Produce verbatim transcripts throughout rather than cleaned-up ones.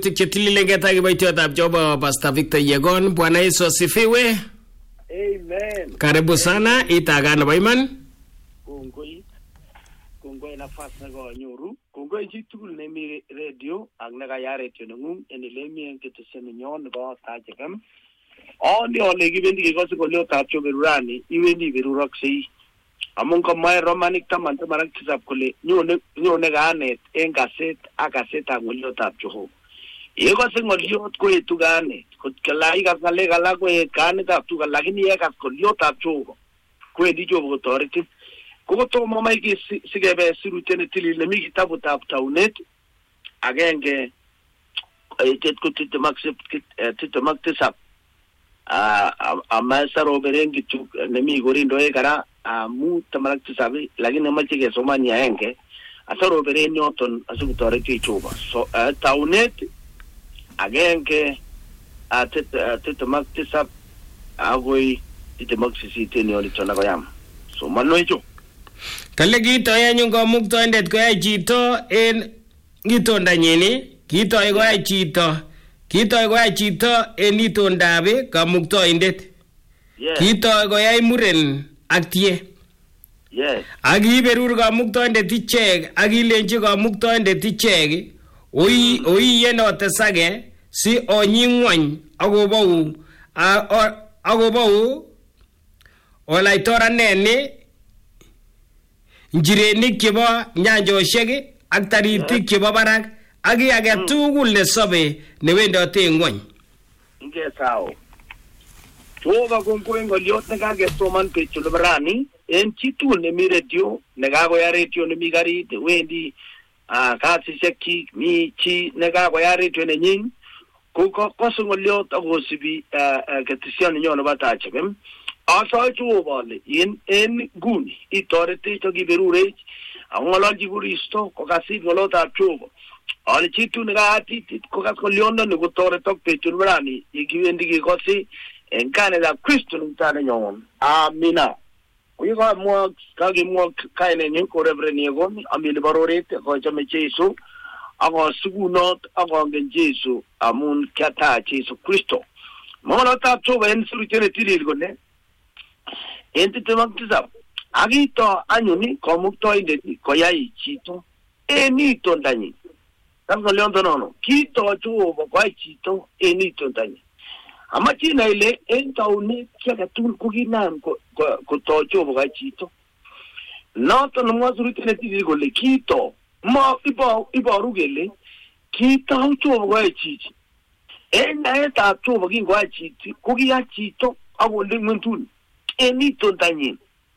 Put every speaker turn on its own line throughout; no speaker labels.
Tiketilingetaki baitiotab Jehova Pastor Victor Yegon. Bwana Yesu asifiwe.
Amen.
Karibu sana itagana baiman.
Kongoi. Kongoi nafasi nako nyuru. Kongoi chitugul nemi radio ak nakaya radio nengung enelemi en keteseni nyon nebo Taach F M. Oni ole kibendi kekose koliotab choberurani iwendi beruroksei. Amun komoe Romanik taman taman tisab kole nyone nyone kanet en kaset ak kasetab ngoliotab Jehova. Yekose ngoliot koetu kanet kot kalai kas ngalek alak koet kanetab tuga lakini yekas ngoliotab Jehova kwendi Jehova kotoretin. Kokotomo maiki sikebe sirutiet netilil nemi kitabutab Taunet agenge etet kutitem ak tisab amasa roberen kitu nemi Korindoe kara amu taman ak tisab lakini mache kesoman yaenge asaro beren yoton asikutoreti Jehova. So Taunet agenge titem ak tisab agoi titem ak sisit en yolito nakoyam. So mano hicho.
Kale kito yenyun komuktoindet koyai chito en itondanyin, kitoi koyai chito, kitoi koyai chito en itondab komuktoindet.
Yes.
Kitoi koyai muren ak tie.
Yes.
Ak iberur komuktoindet ichek ak ilenji komuktoindet ichek oi oi yenotesage si onyingwany akobou akobou olaitorane njirenik chebo nyanjoshek ak taritik chebo barak ak age tugul nesobe newendote ngwony.
Ngesao. Jehova kongoi ngoliot nekakesoman betut lebrani en chitugul nemi radio nekakoya radio nemi garit wendi kasisiek chik mi chi nekakoya radio nenyin ko kose ngoliot akosibi ketesioni nyon nebo Taach F M. Asoi Jehova ale en en nguni itoretech akiberurech angololji Kristo kokasit ngolotab Jehova. Ale chitu nekaatit kokas ngoliondo nekotoretok betut lebrani ikiwendi kekose en kanetab Kristo nitane nyon. Amina. Oye kamwa kakimwa kainenyu ko Reverend Yegon amili baroret ko chame Jesu ako sugunot ako ngen Jesu amun kyata Jesu Kristo. Mono tapcho wen surutene tilil gone. Enti temak tisab. Agito anyuni komuktoindet koyai chito eni tondanyi. Tamko leonto nono. Kito Jehova koyai chito eni tondanyi. Amachina ile en Taunet kiagetugul kokinam koto Jehova koyai chito. Noton mwasurutene tilil kole kito ma ibo iboru kele kito Jehova koyai chito. En naetab Jehova kingoyai chito kokiyai chito akonde ngwentuni en itondanyin.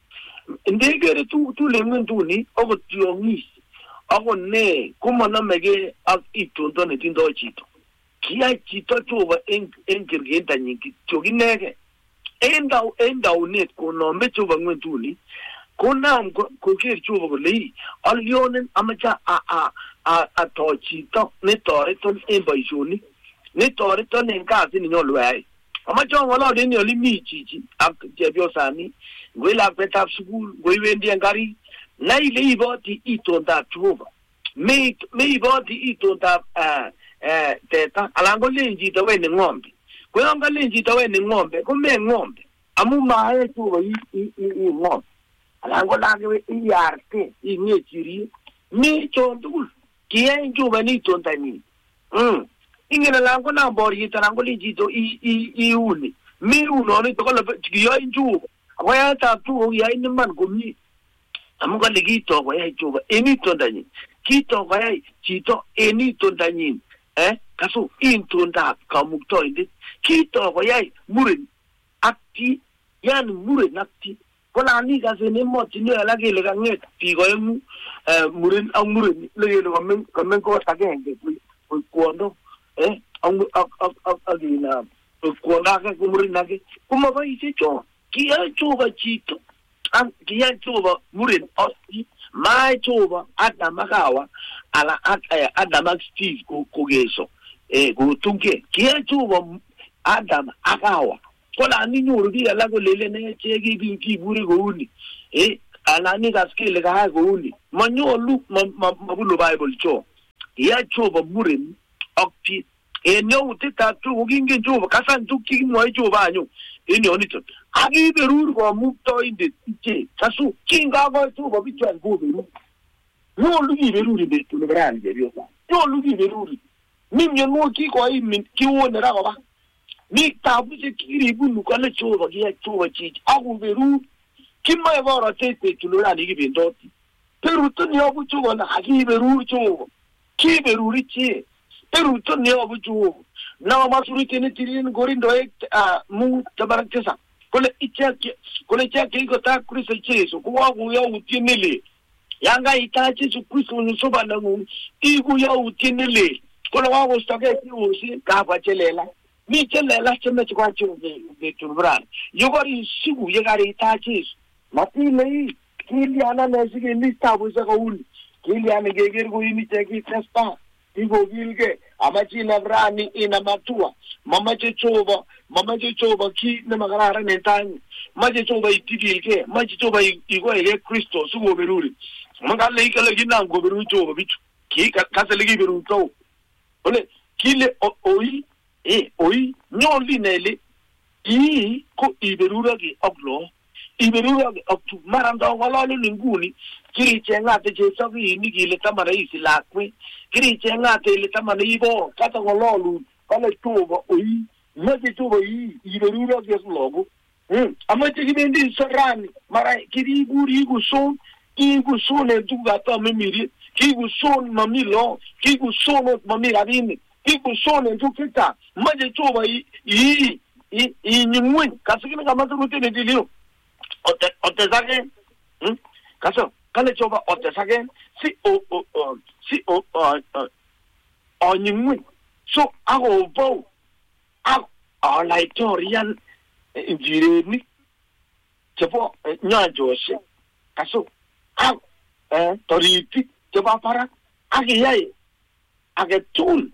Ndegere tu tu le ngwentuni akot tiong'is akot ne komonomege ak itondo netindoi chito. Kiyai chito Jehova en en kergendanyin kityo inege. En dau en daunet konome Jehova ngwentuni konam koker Jehova kole alyonen amacha a a a ato chito netoreton en boisionik netoreton en kasit nenyolu ayai. Amacha ngolole ni oli mi chichi ak chebiosani ngwela petab sukul ngoiwendi en gari na ile iboti itondab Jehova. Me me iboti itondab eh eh teta alango lenji tawe ni ng'ombe. Kwa hiyo ngalenji tawe ni ng'ombe ko me ng'ombe amu mae tu i i ng'ombe. Alango lage i arte i ngechiri mi chondul kiye njuba ni tondani. Mm. Ingena lango na bori talango lenji to i i i uni. Mi uno ni to kola kiyo njuba. Waya ta tu ya ni man gumi. Amu ga legito ko ya njuba eni tondani. Kito ko ya chito eni tondani. Eh kaso intonda kamuktoindet kito ko yai muren akti yan muren akti kola ni kasene moti ne ala gele kanget ti ko emu eh muren ang muren le ko men ko men ko tagenge ko kondo eh ang ak agina ko ndaka ko muren nake kuma ba ise cho kiya chuba chito ang kiya chuba muren osti mai chuba ada magawa ala Adam ak Steve kugeso eh kutunke kiye chuba Adam akawa kola ni nyuru di ala ko lele ne chegi bi ki buri go uni eh ala ni gaskele ga go uni manyolu mabulo Bible cho ya chuba burin okti enyo utitatu ukinge Jehova kasan tuki mwa Jehova anyo enyo nito agi berur ko mukto inde iche kasu kinga go Jehova bichwa go beru no lugi beruri be tu lebran je bio no lugi beruri minyo no ki ko i min ki wona ra ba ni tabu je kiri bu lu ko le Jehova ki Jehova chi agu beru kimma e vora tete tu lebran gi bindoti peru to ni obu Jehova na agi berur Jehova ki beruri chi peru to ni obu Jehova na masuri tene tirin gorindo e mu tabarakesa kole ichaki kole ichaki ko ta Kristo Yesu ko agu ya utinele yanga itachi su Kristo nusoba na ngu igu ya utinele kola wago stake usi ka pachelela mi chelela cheme chikwa chunge de turbran yogori sigu yegari itachi matile kiliana na sige lista buza ko ul kiliana geger go imi teki testa igo gilge amachi na brani ina matua mama chechoba mama chechoba ki na magarara netani maji choba itigilke maji choba igo ele Kristo sugo beruri mangale ikala gina go beru choba bichu ki kasele gi beru to ole kile oi e oi nyoli nele i ko iberura gi oglo iberura gi oktu maranda wala linguni kiri chenga te jeso gi ni gile tamara isi lakwe kiri chenga te le tamara ibo kata ngololu kale choba oi maji choba i iberura gi logo hm amaje gi bendi sarani mara kiri guri guson Kigu sone duga to memiri, kigu son mamilo, kigu sono mamira dini, kigu sone dukita, maje choba i i i i nyumwen, kaso kina kama tu rute nedilio, ote ote zake, hm, kaso kale choba ote zake, si o o o si o o o nyumwen, so ako bo, ako a laitorian injireni, cepo nyanjose, kaso ah eh toriti te va para agi yai agi tul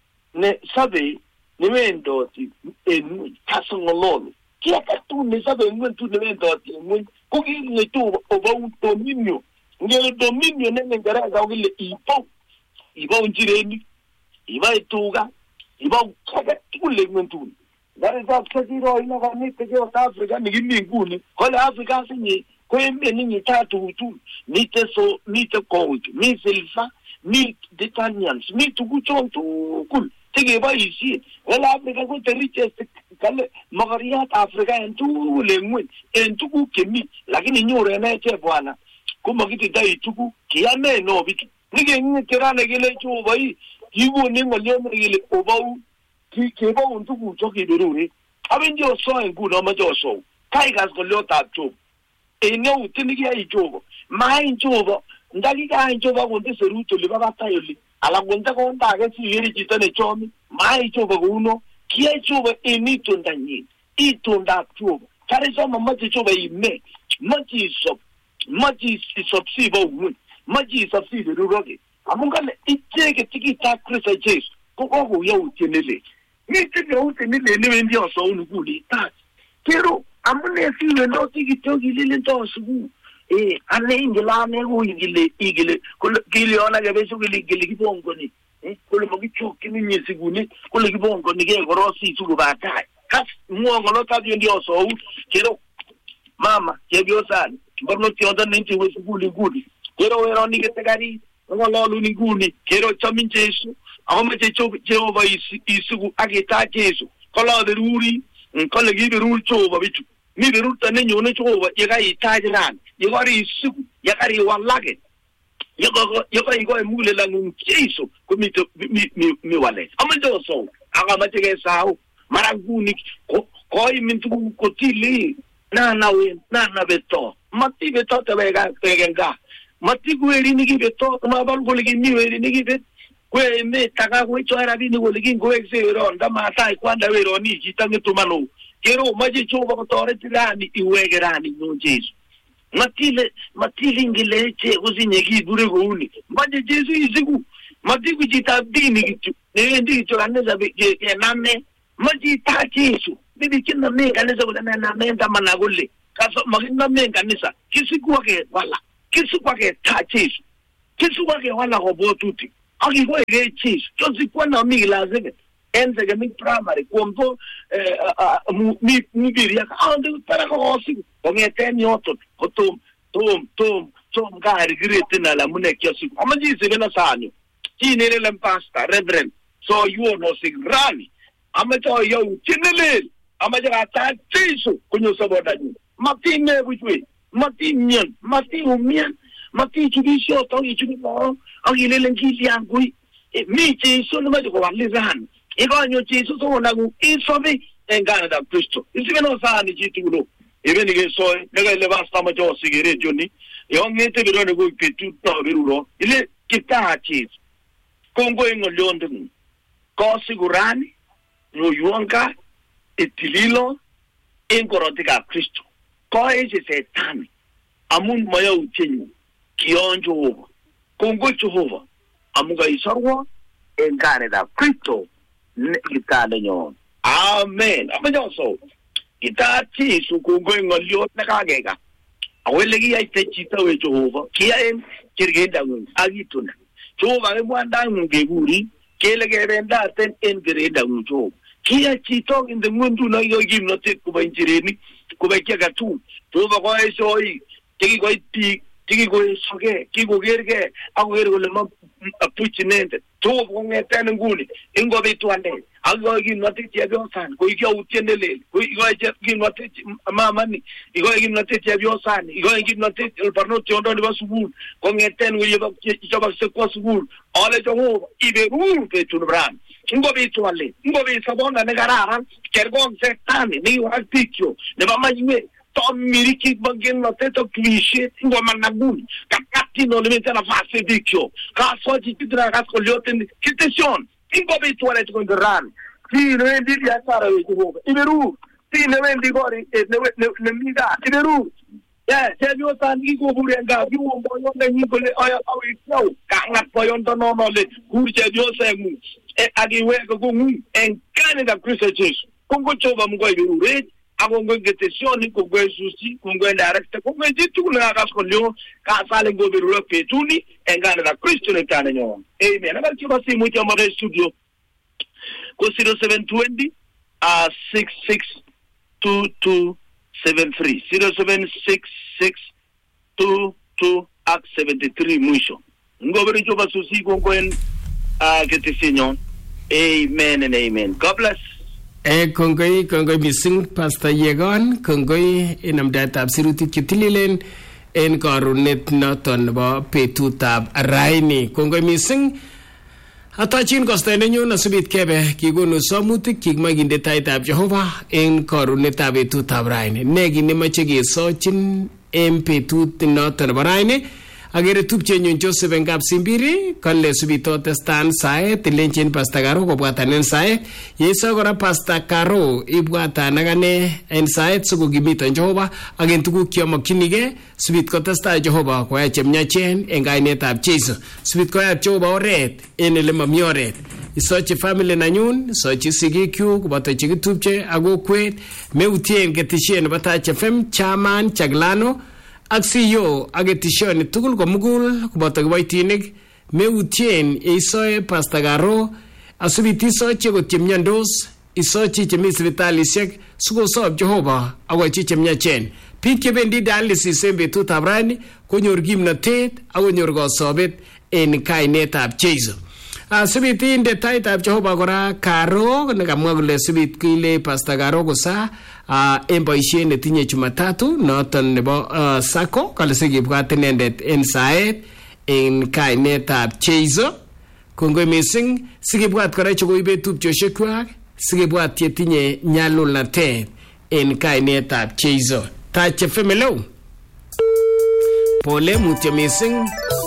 ne sabe ne mendo ti en caso ngololo ki aka tu ne sabe ngwen tu ne mendo ti ngwen ko ki ne tu o ba un dominio ngel dominio ne ngara ga ogile ipo iba unjireni iba etuga iba kaga tu le ngwen tu dare sa tsiro ina ga ni te jo ta Afrika ni gimi nguni ko le Afrika sinyi kwembe ninyi tatu tu nite so nite koutu ni silfa ni detanians ni tuguchon tu kul tege ba isi wala Afrika ko teriche kale magariat Afrika entu lengwe entu ku kemi lakini nyore na che bwana kuma kiti dai tuku kiame no biki nige ngi tirane gele chu bai yiwo ni ngole mrigele obau ki ke ba untu ku choki berure abenjo so en ku no ma jo so kai gas ko lo ta chu enyo utinigi ya ijobo ma ijobo ndagi ka ijobo gonte seruto le baba tayoli ala gonta ko nda ga si yeri jitane chomi ma ijobo uno ki ijobo enito ndanyi ito nda jobo kare so mama ijobo ime maji so maji so sibo un maji so sibo ruroge amungale iteke tiki ta Kristo Jesu ko ko yo utinele ni tike utinele ne ndi oso unuguli ta kero amune si wendo tiki togi lile to sugu eh ane ingila ne go igile igile kolo gili ona ga besu gili gili kibongo ni eh kolo mo gicho kini nyesigu ni kolo kibongo ni ge gorosi sugu batai kas muongo lo ta ndi oso kero mama yebyo sana borno ti onda nenti we sugu ligudi kero wero ni getegari ngolo lu ni guni kero chamin Jesu ahome checho Jehova isugu ageta Jesu kolo de ruri kolo gibi ruri choba bichu mi beruta ne nyone choba yega itajiran yegari isugu yegari walage yego yego igo emule la nunchiso kumito mi mi mi wale amando so aga matege sao maraguni ko koi mintu kotili na na we na na beto mati beto te vega tegenga mati gueri ni beto ma bal goligi ni we ni bet kwe me taka kwe choera bini goligi go exero nda mata kwanda we roni chitange tumano kero maji choba ko tore tirani iwegerani no Jesu matile matile ngeleche uzinyegi gure guni maji Jesu izigu mati kuchita dini kitu ne ndi choraneza be name maji ta Jesu bibi kinna me kanisa kula na me ndamana gole kaso maginna me kanisa kisiku wake wala kisiku wake ta Jesu kisiku wake wala robo tuti aki ko ege Jesu jozi kwa na mi lazeke en sekemik primary kombo mi mi biria ande para ko si kongeten yoto kotom tom tom tom gari grete na la mune kiasi amaji sebena sanyo chinele lampasta reverend so you no sigrani amato yo chinele amaja ta tiso kunyo saboda ni matine bujwe matinyan matiumian mati judisio to ichuni mo agile lengili angui mi tiso no majo walizan iko nyo tiso so na ku isobe engana da Kristo isibeno sani jitulo even ge so nega le basta majo sigere joni yo ngete biro ne ku pitu to biro ile kita chis kongo ingo london ko sigurani no yuanga etililo enkorotika Kristo ko ese setani amun maya uchenyu kionjo kongo Jehova amuga isarwa engare da Kristo ne kitale nyon amen amajo so itachi su kongo ngolio nakagega awelegi aite chita we Jehova kia en kirgenda ngun agituna Jehova emwanda mungeburi kelege renda ten en gerenda ngun kia chito in the mundu na yo gimnote kuba injireni kuba kia gatu Jehova kwa eso i tiki kwa iti tiki kwa soge kiko gerge ako gerge lema puchinente Jehova kwa ngetene nguni ingo bitu ande ako gimnote tia biosan kwa ikia utienele kwa ikia gimnote mamani ikia gimnote tia biosan ikia gimnote elparno tiondo ni basubul kwa ngetene nguli yaba sekwa subul ale Jehova ibe uru petu nubran ingo bitu ale ingo bitu sabona negarara kergon setani ni waktikyo ne bamajiwe to miriki bagin no teto cliché ingo managuni kakati no limite na fase dikyo ka so titira ka kolioten kiteshon ingo bitu ale to ngeran ti no endi ya sara we Jehova iberu ti ne wendi gori ne ne miga iberu ya sebio sangi ko burenga bi wo mo yonga nyikole aya awi flow ka ngat poyondo no no le kurje bio semu e agiwe ko ngu en Canada Kristo Jesus kongo choba mungo iberu re agongo getesioni kongo Jesusi kongo direct kongo jitu na kaskolio ka sale ngo beru petuni en Canada Kristo ne tane nyo amen na kiba si mu chama studio ko zero seven two zero uh six six two two seven three zero seven six six two two seven three mwisho ngobere choba susi kongo en uh getesinyon amen and amen God bless.
Eh kongoi kongoi mising Pastor Yegon kongoi inamdatab sirutik chetililen en karunet noton nebo betutab raini kongoi mising atachin kostenenyu nasubit kebe kigonu somutik kigmaginde taitab Jehova en karunetab betutab raini negi nemache gesochin en betut noton nebo raini agere tupchenyun Joseph Ngab Simbiri kale subito testan sae tilenchen Pastor Karo kobwatanen sae yeso kora Pastor Karo ibwatan agane en sae suko gimito Jehova agen tuguk kyomokyinige subit ko testa Jehova ko ya chemnyachen en kainetab Jesu subit ko ya Jehova oret en ele mami oret isochi family nanyun isochi sigikyu koboto chikitupche agokwet meutien getishen batache fem chaman chaglano aksiyo agetishoni tugul komugul koboto kiboitinik meutien isoe Pastor Karo asubiti isochi kotiemyandos isochi chemi sipitalishek sikosob Jehova akochi chemyachen biik chebendi dialysis en betutab rani konyor kimnotet akonyor kosobet en kainetab Jesu asubiti inde taitab Jehova kora Karo nekamwa kole subit kile Pastor Karo kosa Uh, en boishet netinye Jumatatu noton nebo uh, Sako kale sikibwat inendet en saet en kainetab Jesu kongoi mising sikibwat kora chekoibe tupchoshekwak sikibwat chetinye nyalulnatet en kainetab Jesu tache femelo pole mutyo mising